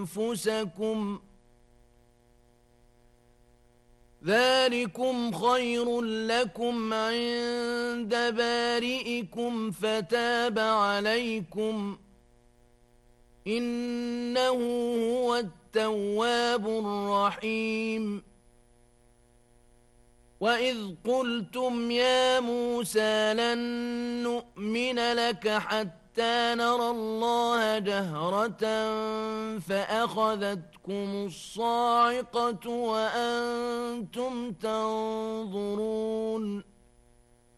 أنفسكم ذلكم خير لكم عند بارئكم فتاب عليكم إنه هو التواب الرحيم وإذ قلتم يا موسى لن نؤمن لك حتى نرى الله جهرة فأخذتكم الصاعقة وأنتم تنظرون